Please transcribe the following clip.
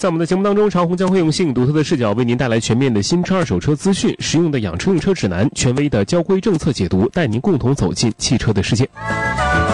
在我们的节目当中，长虹将会用新颖独特的视角为您带来全面的新车二手车资讯、实用的养车用车指南、权威的交规政策解读，带您共同走进汽车的世界。